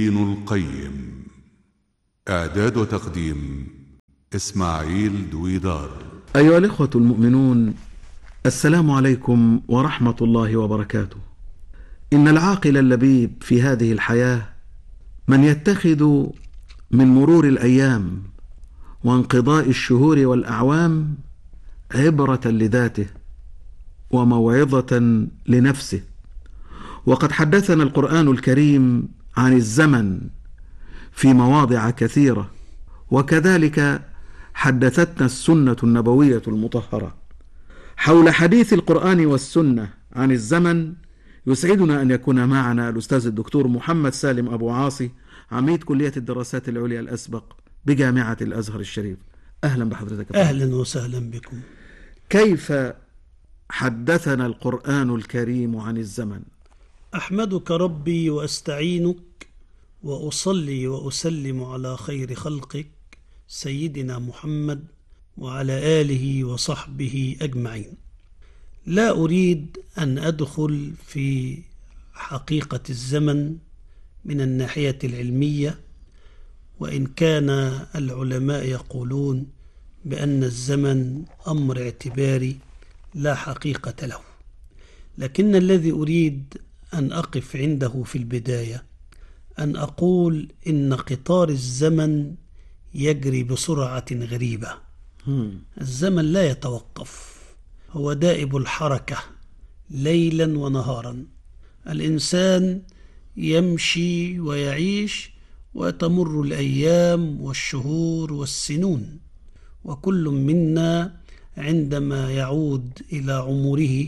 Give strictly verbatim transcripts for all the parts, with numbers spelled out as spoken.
ابن القيم. إعداد وتقديم إسماعيل دويدار. أيها الإخوة المؤمنون، السلام عليكم ورحمة الله وبركاته. إن العاقل اللبيب في هذه الحياة من يتخذ من مرور الأيام وانقضاء الشهور والأعوام عبرة لذاته وموعظة لنفسه. وقد حدثنا القرآن الكريم عن الزمن في مواضع كثيرة، وكذلك حدثتنا السنة النبوية المطهرة. حول حديث القرآن والسنة عن الزمن يسعدنا أن يكون معنا الأستاذ الدكتور محمد سالم أبو عاصي، عميد كلية الدراسات العليا الأسبق بجامعة الأزهر الشريف. أهلا بحضرتك. أهلا وسهلا بكم. كيف حدثنا القرآن الكريم عن الزمن؟ أحمدك ربي وأستعينك وأصلي وأسلم على خير خلقك سيدنا محمد وعلى آله وصحبه أجمعين. لا أريد أن أدخل في حقيقة الزمن من الناحية العلمية، وإن كان العلماء يقولون بأن الزمن أمر اعتباري لا حقيقة له، لكن الذي أريد أن أقف عنده في البداية أن أقول إن قطار الزمن يجري بسرعة غريبة. الزمن لا يتوقف، هو دائب الحركة ليلا ونهارا. الإنسان يمشي ويعيش وتمر الأيام والشهور والسنون، وكل منا عندما يعود إلى عمره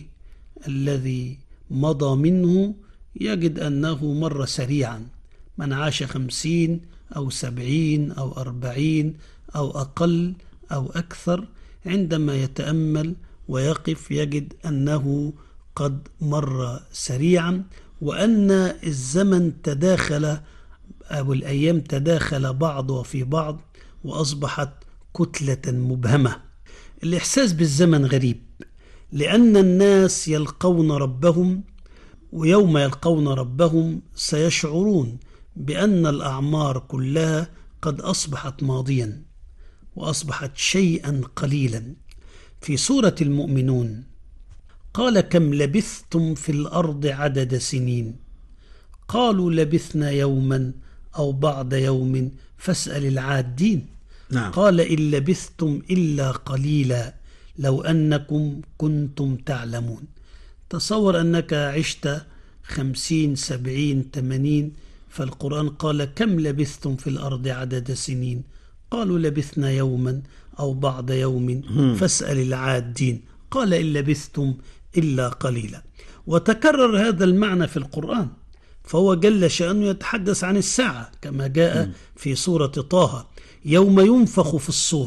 الذي مضى منه يجد أنه مر سريعا. من عاش خمسين أو سبعين أو أربعين أو أقل أو أكثر، عندما يتأمل ويقف يجد أنه قد مر سريعا، وأن الزمن تداخل أو الأيام تداخل بعضها في بعض وأصبحت كتلة مبهمة. الإحساس بالزمن غريب، لأن الناس يلقون ربهم، ويوم يلقون ربهم سيشعرون بأن الأعمار كلها قد أصبحت ماضيا وأصبحت شيئا قليلا. في سورة المؤمنون قال: كم لبثتم في الأرض عدد سنين؟ قالوا لبثنا يوما أو بعض يوم فاسأل العادين. نعم. قال: إن لبثتم إلا قليلا لو أنكم كنتم تعلمون. تصور أنك عشت خمسين سبعين ثمانين، فالقرآن قال: كم لبثتم في الأرض عدد سنين؟ قالوا لبثنا يوما أو بعض يوم فاسأل العادين. قال: إن لبثتم إلا قليلا. وتكرر هذا المعنى في القرآن، فهو جل شأنه يتحدث عن الساعة كما جاء في سورة طه: يوم ينفخ في الصور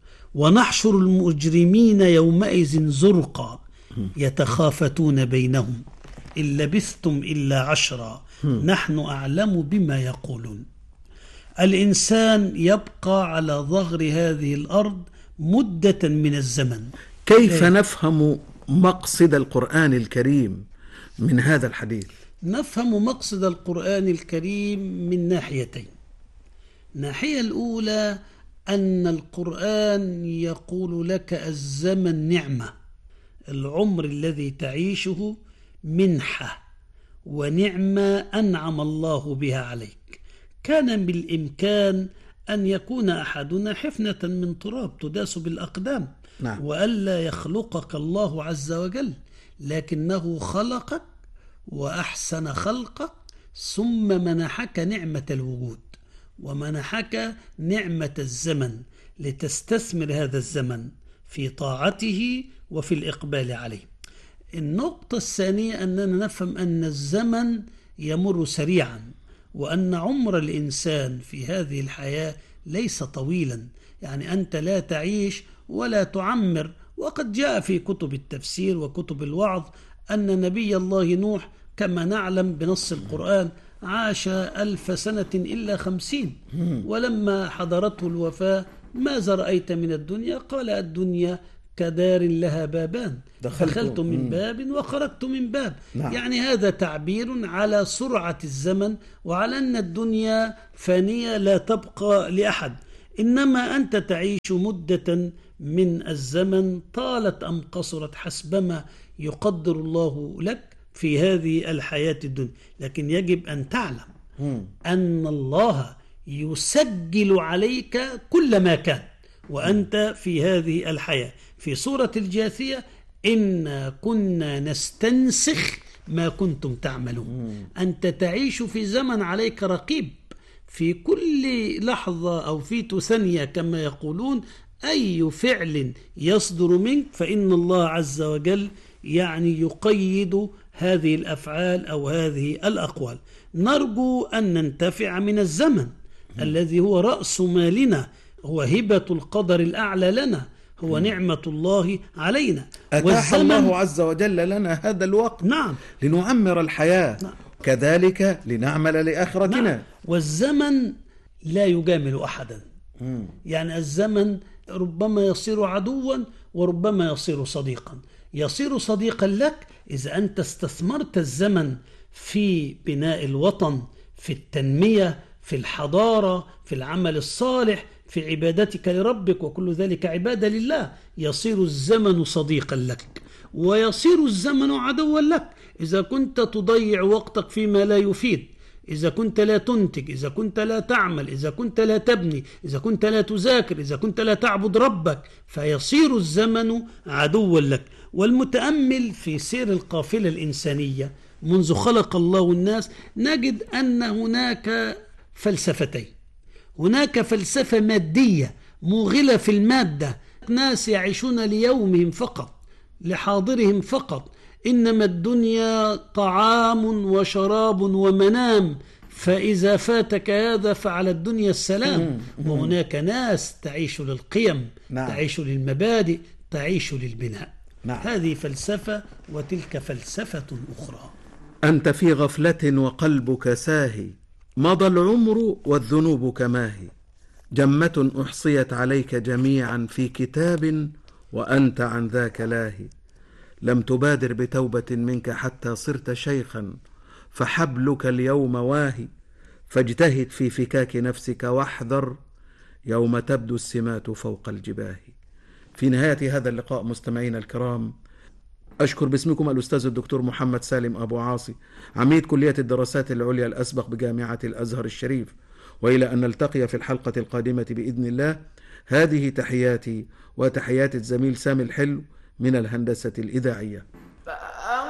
ونحشر المجرمين يومئذ زرقا يتخافتون بينهم إن لبثتم إلا عشرا نحن أعلم بما يقولون. الإنسان يبقى على ظهر هذه الأرض مدة من الزمن. كيف نفهم مقصد القرآن الكريم من هذا الحديث؟ نفهم مقصد القرآن الكريم من ناحيتين. الناحية الأولى أن القرآن يقول لك الزمن نعمة، العمر الذي تعيشه منحة ونعمة أنعم الله بها عليك. كان بالإمكان أن يكون أحدنا حفنة من تراب تداس بالأقدام. نعم. وألا يخلقك الله عز وجل، لكنه خلقك وأحسن خلقك، ثم منحك نعمة الوجود ومنحك نعمة الزمن لتستثمر هذا الزمن في طاعته وفي الإقبال عليه. النقطة الثانية أننا نفهم أن الزمن يمر سريعا، وأن عمر الإنسان في هذه الحياة ليس طويلا، يعني أنت لا تعيش ولا تعمر. وقد جاء في كتب التفسير وكتب الوعظ أن نبي الله نوح كما نعلم بنص القرآن عاش ألف سنة إلا خمسين، ولما حضرته الوفاة: ماذا رأيت من الدنيا؟ قال: الدنيا كدار لها بابان، دخلت, دخلت من مم. باب وخرجت من باب. نعم. يعني هذا تعبير على سرعة الزمن وعلى أن الدنيا فانية لا تبقى لأحد، إنما أنت تعيش مدة من الزمن طالت أم قصرت حسبما يقدر الله لك في هذه الحياة الدنيا. لكن يجب أن تعلم مم. أن الله يسجل عليك كل ما كان وأنت في هذه الحياة. في سورة الجاثية إنا كنا نستنسخ ما كنتم تعملون. أنت تعيش في زمن عليك رقيب في كل لحظة أو في ثانية كما يقولون. أي فعل يصدر منك فإن الله عز وجل يعني يقيد هذه الأفعال أو هذه الأقوال. نرجو أن ننتفع من الزمن الذي هو رأس مالنا، هو هبة القدر الأعلى لنا، هو نعمة الله علينا. أتاح الله عز وجل لنا هذا الوقت نعم لنعمر الحياة، نعم. كذلك لنعمل لآخرتنا. نعم. والزمن لا يجامل أحدا. مم. يعني الزمن ربما يصير عدوا وربما يصير صديقا. يصير صديقا لك إذا أنت استثمرت الزمن في بناء الوطن، في التنمية، في الحضارة، في العمل الصالح، في عبادتك لربك، وكل ذلك عبادة لله. يصير الزمن صديقا لك ويصير الزمن عدوا لك إذا كنت تضيع وقتك فيما لا يفيد، إذا كنت لا تنتج، إذا كنت لا تعمل، إذا كنت لا تبني، إذا كنت لا تذاكر، إذا كنت لا تعبد ربك، فيصير الزمن عدوا لك. والمتأمل في سير القافلة الإنسانية منذ خلق الله الناس نجد أن هناك فلسفتين. هناك فلسفة مادية موغلة في المادة، ناس يعيشون ليومهم فقط، لحاضرهم فقط، إنما الدنيا طعام وشراب ومنام، فإذا فاتك هذا فعلى الدنيا السلام. وهناك ناس تعيش للقيم، نعم. تعيش للمبادئ، تعيش للبناء. نعم. هذه فلسفة وتلك فلسفة أخرى. أنت في غفلة وقلبك ساهي، مضى العمر والذنوب كماهي، جمة أحصيت عليك جميعا في كتاب وأنت عن ذاك لاهي. لم تبادر بتوبة منك حتى صرت شيخا، فحبلك اليوم واهي. فاجتهد في فكاك نفسك واحذر يوم تبدو السمات فوق الجباه. في نهاية هذا اللقاء مستمعين الكرام، أشكر باسمكم الأستاذ الدكتور محمد سالم أبو عاصي، عميد كلية الدراسات العليا الأسبق بجامعة الأزهر الشريف. وإلى أن نلتقي في الحلقة القادمة بإذن الله، هذه تحياتي وتحيات الزميل سامي الحلو من الهندسة الإذاعية.